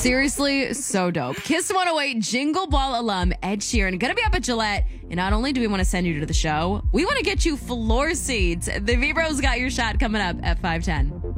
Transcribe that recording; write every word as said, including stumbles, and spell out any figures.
Seriously, so dope. Kiss one oh eight Jingle Ball alum Ed Sheeran going to be up at Gillette. And not only do we want to send you to the show, we want to get you floor seats. The Vibros got your shot coming up at five ten.